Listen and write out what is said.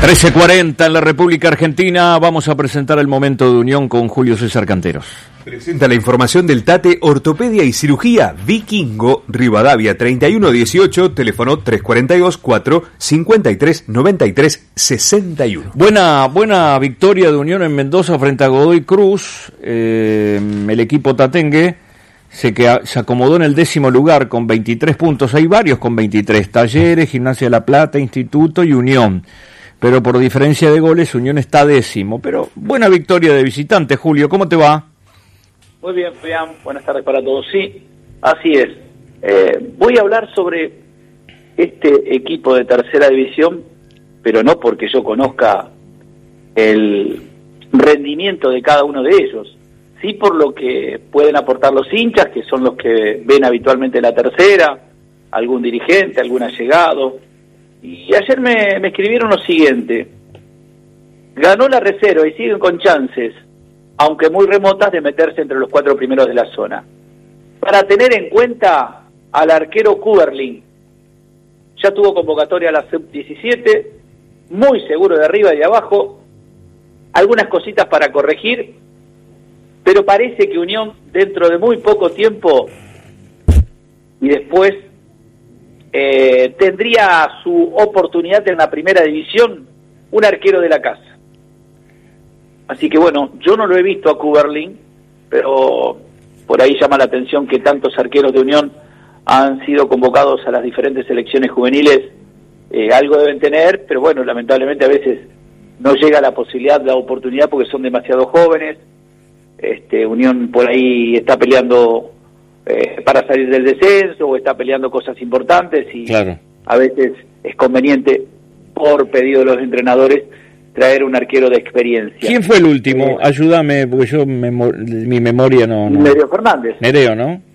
13:40 en la República Argentina. Vamos a presentar el momento de unión con Julio César Canteros. Presenta la información del TATE Ortopedia y Cirugía Vikingo, Rivadavia 3118, teléfono 342-453-93-61. Buena victoria de Unión en Mendoza frente a Godoy Cruz. El equipo tatengue se acomodó en el 10º lugar con 23 puntos. Hay varios con 23. Talleres, Gimnasia de la Plata, Instituto y Unión. Pero por diferencia de goles, Unión está 10º. Pero buena victoria de visitante, Julio. ¿Cómo te va? Muy bien. Buenas tardes para todos. Sí, así es. Voy a hablar sobre este equipo de tercera división, pero no porque yo conozca el rendimiento de cada uno de ellos, sí por lo que pueden aportar los hinchas, que son los que ven habitualmente la tercera, algún dirigente, algún allegado. Y ayer me escribieron lo siguiente: ganó la reserva y siguen con chances, aunque muy remotas, de meterse entre los 4 primeros de la zona. Para tener en cuenta al arquero Kuberling, ya tuvo convocatoria a la sub-17, muy seguro de arriba y de abajo, algunas cositas para corregir, pero parece que Unión dentro de muy poco tiempo y después tendría su oportunidad en la primera división un arquero de la casa. Así que bueno, yo no lo he visto a Kuberling, pero por ahí llama la atención que tantos arqueros de Unión han sido convocados a las diferentes selecciones juveniles. Algo deben tener, pero bueno, lamentablemente a veces no llega la posibilidad, la oportunidad, porque son demasiado jóvenes. Unión por ahí está peleando para salir del descenso, o está peleando cosas importantes, y claro, a veces es conveniente, por pedido de los entrenadores, traer un arquero de experiencia. ¿Quién fue el último? Ayúdame, porque yo mi memoria no... Nereo Fernández. Nereo, ¿no?